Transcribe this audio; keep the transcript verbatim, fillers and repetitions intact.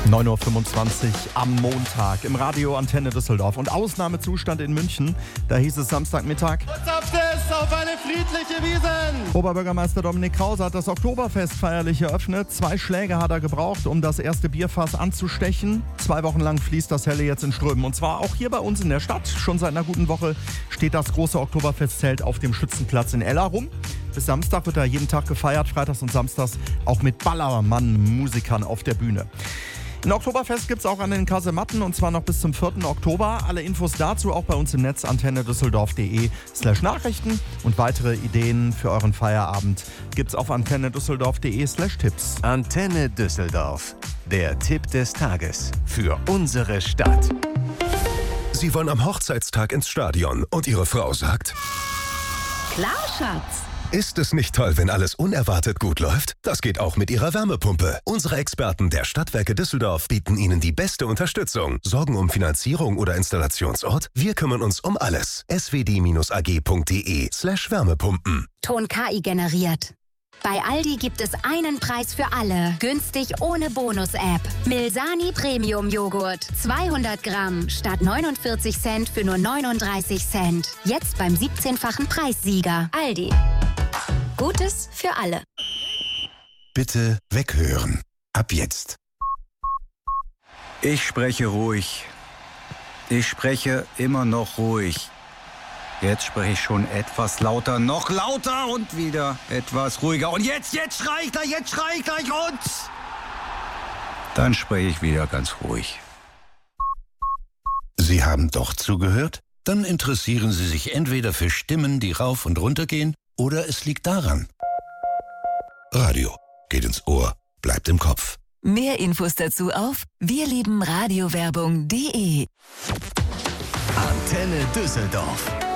neun Uhr fünfundzwanzig am Montag im Radio Antenne Düsseldorf. Und Ausnahmezustand in München. Da hieß es Samstagmittag: Wirtschaftsfest auf eine friedliche Wiesn! Oberbürgermeister Dominik Krause hat das Oktoberfest feierlich eröffnet. Zwei Schläge hat er gebraucht, um das erste Bierfass anzustechen. Zwei Wochen lang fließt das Helle jetzt in Strömen. Und zwar auch hier bei uns in der Stadt. Schon seit einer guten Woche steht das große Oktoberfestzelt auf dem Schützenplatz in Eller rum. Bis Samstag wird er jeden Tag gefeiert, freitags und samstags auch mit Ballermann-Musikern auf der Bühne. Ein Oktoberfest gibt es auch an den Kasematten und zwar noch bis zum vierten Oktober. Alle Infos dazu auch bei uns im Netz antenne düsseldorf.de slash Nachrichten und weitere Ideen für euren Feierabend gibt's auf antenne düsseldorf.de slash Tipps. Antenne Düsseldorf, der Tipp des Tages für unsere Stadt. Sie wollen am Hochzeitstag ins Stadion und Ihre Frau sagt: Klar, Schatz. Ist es nicht toll, wenn alles unerwartet gut läuft? Das geht auch mit Ihrer Wärmepumpe. Unsere Experten der Stadtwerke Düsseldorf bieten Ihnen die beste Unterstützung. Sorgen um Finanzierung oder Installationsort? Wir kümmern uns um alles. s w d a g punkt d e slash Wärmepumpen. Ton K I generiert. Bei Aldi gibt es einen Preis für alle. Günstig ohne Bonus-App. Milsani Premium Joghurt. zweihundert Gramm statt neunundvierzig Cent für nur neununddreißig Cent. Jetzt beim siebzehnfachen Preissieger. Aldi. Gutes für alle. Bitte weghören. Ab jetzt. Ich spreche ruhig. Ich spreche immer noch ruhig. Jetzt spreche ich schon etwas lauter, noch lauter und wieder etwas ruhiger. Und jetzt, jetzt schrei ich gleich, jetzt schrei ich gleich und... Dann spreche ich wieder ganz ruhig. Sie haben doch zugehört? Dann interessieren Sie sich entweder für Stimmen, die rauf und runter gehen, oder es liegt daran. Radio geht ins Ohr, bleibt im Kopf. Mehr Infos dazu auf wirliebenradiowerbung punkt de. Antenne Düsseldorf.